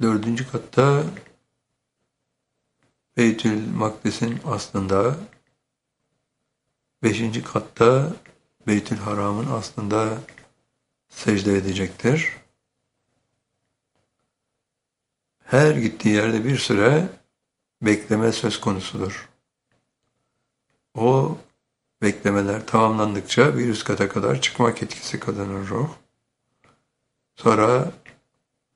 Dördüncü katta Beytül Makdis'in aslında, beşinci katta Beytül Haram'ın aslında secde edecektir. Her gittiği yerde bir süre bekleme söz konusudur. O beklemeler tamamlandıkça bir üst kata kadar çıkmak etkisi kazanır ruh. Sonra